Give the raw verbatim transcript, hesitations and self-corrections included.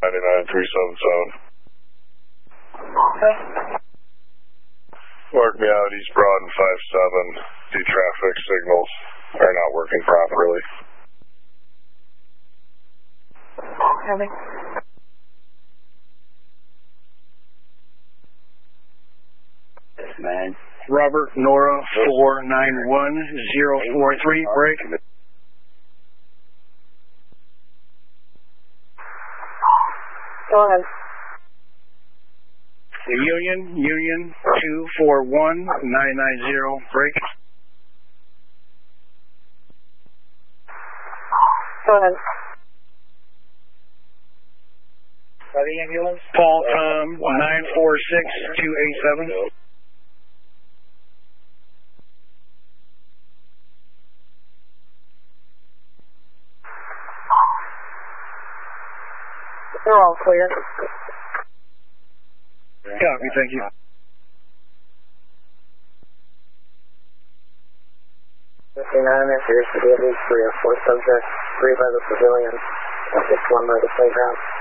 ninety-nine three seven seven. Okay. Mark me out, East Broad and five seven. The traffic signals are not working properly. Heavy. Man. Robert, Nora, four nine one zero four three, break. Go ahead. Union, Union, two four one nine nine zero, break. Go ahead. The ambulance? Paul, Tom, nine four six two eight seven. They're all clear. Copy, thank you. fifty-nine, there appears to be at least three or four subjects, three by the civilians, and six one by the playground.